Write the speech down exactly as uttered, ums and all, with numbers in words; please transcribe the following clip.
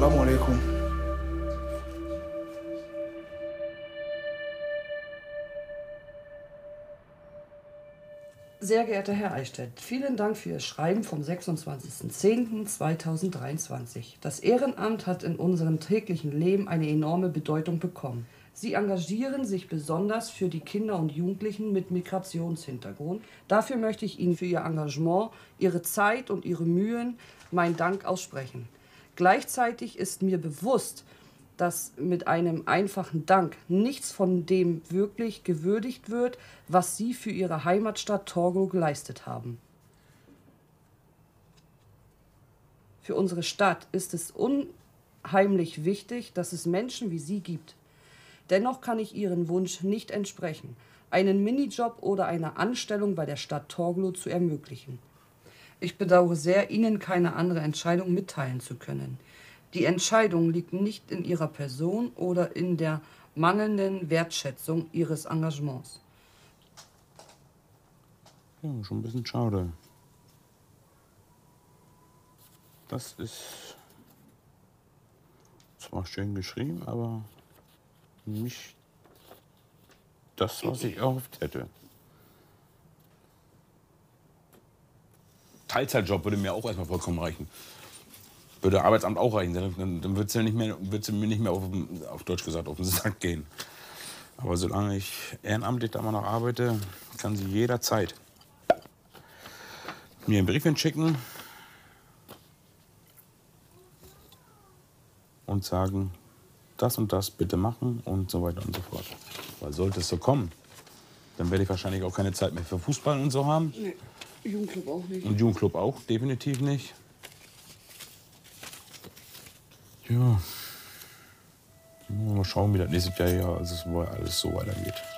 Assalamu alaikum. Sehr geehrter Herr Eichstädt, vielen Dank für Ihr Schreiben vom sechsundzwanzigsten zehnten zweitausenddreiundzwanzig. Das Ehrenamt hat in unserem täglichen Leben eine enorme Bedeutung bekommen. Sie engagieren sich besonders für die Kinder und Jugendlichen mit Migrationshintergrund. Dafür möchte ich Ihnen für Ihr Engagement, Ihre Zeit und Ihre Mühen meinen Dank aussprechen. Gleichzeitig ist mir bewusst, dass mit einem einfachen Dank nichts von dem wirklich gewürdigt wird, was Sie für Ihre Heimatstadt Torgelow geleistet haben. Für unsere Stadt ist es unheimlich wichtig, dass es Menschen wie Sie gibt. Dennoch kann ich Ihren Wunsch nicht entsprechen, einen Minijob oder eine Anstellung bei der Stadt Torgelow zu ermöglichen. Ich bedauere sehr, Ihnen keine andere Entscheidung mitteilen zu können. Die Entscheidung liegt nicht in Ihrer Person oder in der mangelnden Wertschätzung Ihres Engagements. Ja, schon ein bisschen schade. Das ist zwar schön geschrieben, aber nicht das, was ich erhofft hätte. Teilzeitjob würde mir auch erstmal vollkommen reichen. Würde Arbeitsamt auch reichen. Dann, dann wird es ja nicht mehr, wird's mir nicht mehr auf, auf Deutsch gesagt auf den Sack gehen. Aber solange ich ehrenamtlich da mal noch arbeite, kann sie jederzeit mir einen Brief hinschicken und sagen, das und das bitte machen und so weiter und so fort. Weil sollte es so kommen, dann werde ich wahrscheinlich auch keine Zeit mehr für Fußball und so haben. Nee, Jugendclub auch nicht. Und Jugendclub auch, definitiv nicht. Ja, mal schauen, wie das nächstes Jahr ja, also alles so weitergeht.